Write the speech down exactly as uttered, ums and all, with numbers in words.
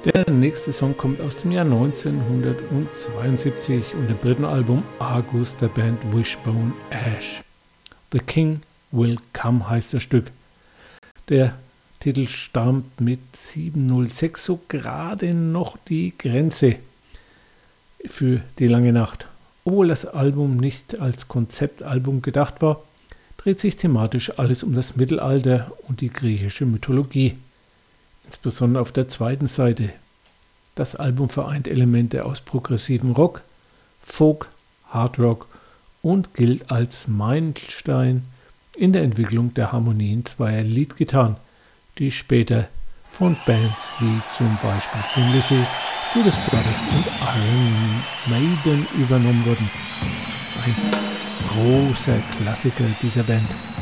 Der nächste Song kommt aus dem Jahr neunzehnhundertzweiundsiebzig und dem dritten Album Argus der Band Wishbone Ash. The King Will Come heißt das Stück. Der Titel stammt mit sieben null sechs so gerade noch die Grenze für die lange Nacht. Obwohl das Album nicht als Konzeptalbum gedacht war, dreht sich thematisch alles um das Mittelalter und die griechische Mythologie. Insbesondere auf der zweiten Seite. Das Album vereint Elemente aus progressivem Rock, Folk, Hard Rock und gilt als Meilenstein in der Entwicklung der Harmonien zweier Leadgitarren, die später von Bands wie zum Beispiel Thin Lizzy, Judas Priest und Iron Maiden übernommen wurden. Ein großer Klassiker dieser Band.